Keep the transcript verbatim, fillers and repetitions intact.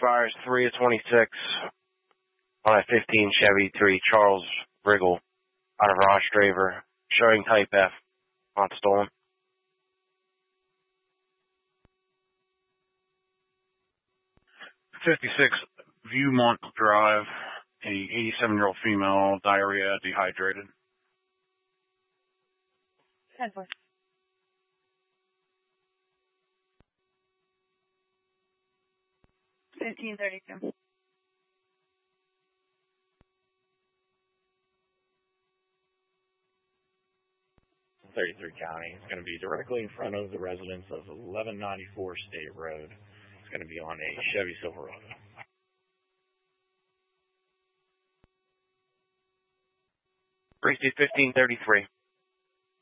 expires three of twenty-six on a fifteen Chevy three Charles Riggle out of Rostraver, showing type F, not stolen. fifty-six Viewmont Drive, a eighty-seven-year-old female, diarrhea, dehydrated. ten four. fifteen thirty-two. thirty-three County. It's going to be directly in front of the residence of eleven ninety-four State Road. It's going to be on a Chevy Silverado. Receipt fifteen thirty-three.